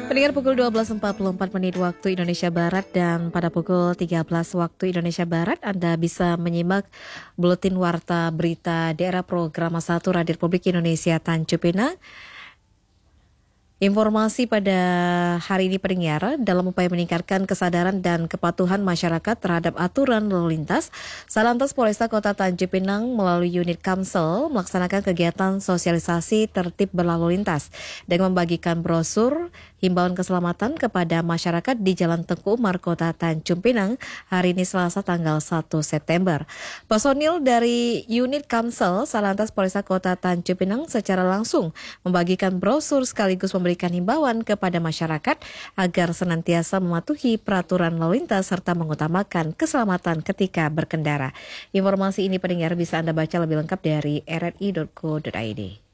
Pendengar pukul 12.44 waktu Indonesia Barat dan pada pukul 13 waktu Indonesia Barat Anda bisa menyimak Buletin Warta Berita Daerah Program 1 Radio Republik Indonesia Tanjung Pinang. Informasi pada hari ini pendengar, dalam upaya meningkatkan kesadaran dan kepatuhan masyarakat terhadap aturan lalu lintas, Satlantas Polresta Kota Tanjung Pinang melalui unit Kamsel melaksanakan kegiatan sosialisasi tertib berlalu lintas dengan membagikan brosur himbauan keselamatan kepada masyarakat di Jalan Tengku Umar Kota Tanjung Pinang hari ini Selasa tanggal 1 September. Personil dari unit Kamsel Satlantas Polresta Kota Tanjung Pinang secara langsung membagikan brosur sekaligus memberikan himbauan kepada masyarakat agar senantiasa mematuhi peraturan lalu lintas serta mengutamakan keselamatan ketika berkendara. Informasi ini pendengar bisa Anda baca lebih lengkap dari rri.co.id.